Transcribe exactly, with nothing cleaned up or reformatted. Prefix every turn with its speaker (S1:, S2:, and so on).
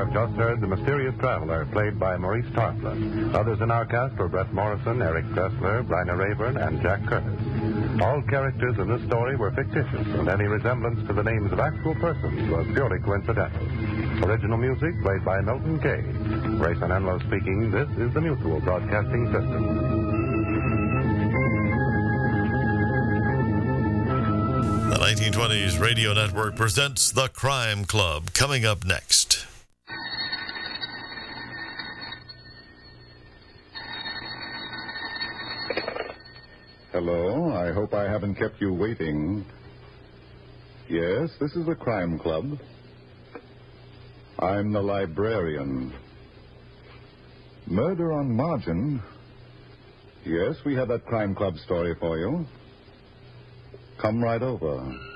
S1: have just heard the mysterious traveler, played by Maurice Tarplin. Others in our cast were Brett Morrison, Eric Dressler, Bryna Rayburn, and Jack Curtis. All characters in this story were fictitious, and any resemblance to the names of actual persons was purely coincidental. Original music played by Milton Kay. Grayson Enlow speaking. This is the Mutual Broadcasting System.
S2: The nineteen twenties Radio Network presents The Crime Club, coming up next.
S3: Hello, I hope I haven't kept you waiting. Yes, this is the Crime Club. I'm the librarian. Murder on Margin? Yes, we have that Crime Club story for you. Come right over.